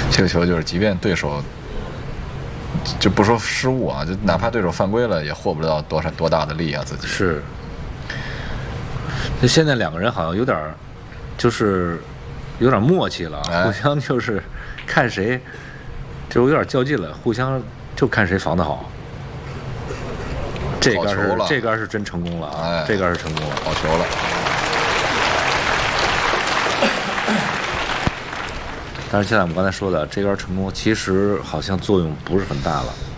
这个球就是，即便对手就不说失误啊，就哪怕对手犯规了，也获不到多大的利啊，自己是。就现在两个人好像有点默契了，互相就是看谁就有点较劲了，互相就看谁防得好。这杆是真成功了啊！这杆是成功了， 好球了。 但是现在我们刚才说的这杆成功，其实好像作用不是很大了。